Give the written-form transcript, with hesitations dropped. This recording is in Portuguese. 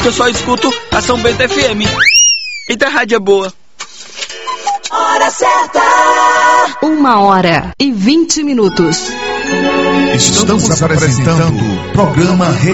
Eu só escuto a São Bento FM. Eita, rádio é boa. Hora certa. 1h20. Estamos apresentando o programa